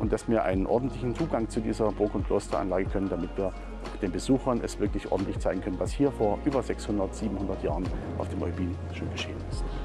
und dass wir einen ordentlichen Zugang zu dieser Burg- und Klosteranlage können, damit wir den Besuchern es wirklich ordentlich zeigen können, was hier vor über 600, 700 Jahren auf dem Eubin schon geschehen ist.